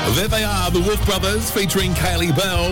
There they are, the Wolf Brothers featuring Kaylee Bell.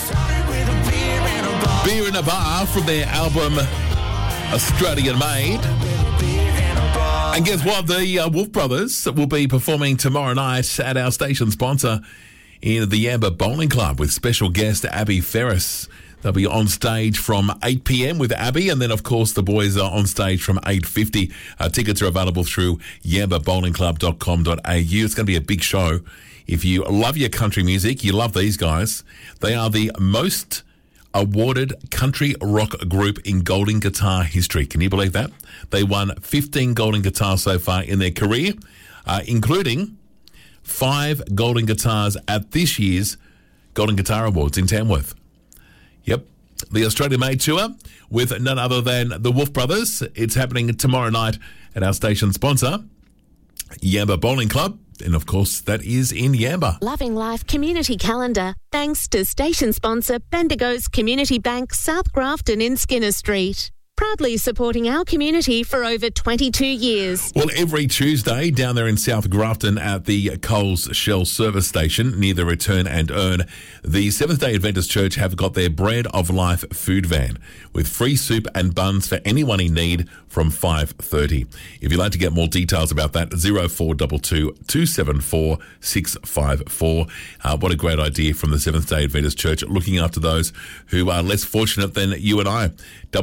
Beer in a Bar from their album Australian Made. And guess what? The Wolf Brothers will be performing tomorrow night at our station sponsor in the Yamba Bowling Club with special guest Abby Ferris. They'll be on stage from 8 p.m. with Abby, and then, of course, the boys are on stage from 8:50. Tickets are available through yambabowlingclub.com.au. It's going to be a big show. If you love your country music, you love these guys. They are the most awarded country rock group in Golden Guitar history. Can you believe that? They won 15 Golden Guitars so far in their career, including 5 Golden Guitars at this year's Golden Guitar Awards in Tamworth. Yep, the Australian Made Tour with none other than the Wolf Brothers. It's happening tomorrow night at our station sponsor, Yamba Bowling Club. And, of course, that is in Yamba. Loving Life Community Calendar, thanks to station sponsor Bendigo's Community Bank, South Grafton in Skinner Street. Proudly supporting our community for over 22 years. Well, every Tuesday down there in South Grafton at the Coles Shell service station near the Return and Earn, the Seventh-day Adventist Church have got their Bread of Life food van with free soup and buns for anyone in need from 5:30. If you'd like to get more details about that, 0422 274 654. What a great idea from the Seventh-day Adventist Church, looking after those who are less fortunate than you and I.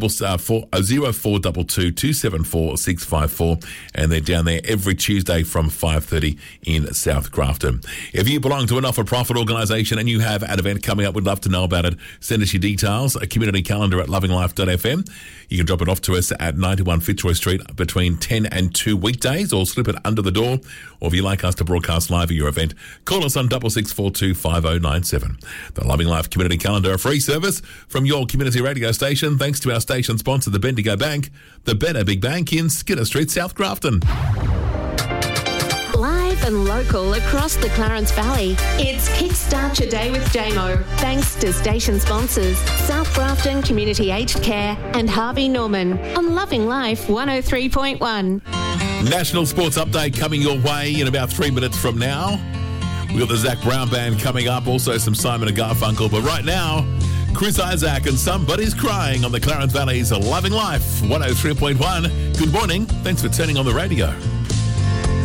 0422 274 654, and they're down there every Tuesday from 5:30 in South Grafton. If you belong to a not-for-profit organisation and you have an event coming up, we'd love to know about it. Send us your details, a community calendar at lovinglife.fm. You can drop it off to us at 91 Fitzroy Street between 10 and 2 weekdays, or slip it under the door. Or if you'd like us to broadcast live at your event, call us on 6642 5097. The Loving Life Community Calendar, a free service from your community radio station, thanks to our station sponsor, the Bendigo Bank, the Better Big Bank in Skinner Street, South Grafton. Live and local across the Clarence Valley, it's Kickstart Your Day with JMO, thanks to station sponsors South Grafton Community Aged Care and Harvey Norman on Loving Life 103.1. National Sports Update coming your way in about 3 minutes from now. We've got the Zach Brown Band coming up, also some Simon and Garfunkel, but right now, Chris Isaac and Somebody's Crying on the Clarence Valley's Loving Life 103.1. Good morning. Thanks for turning on the radio.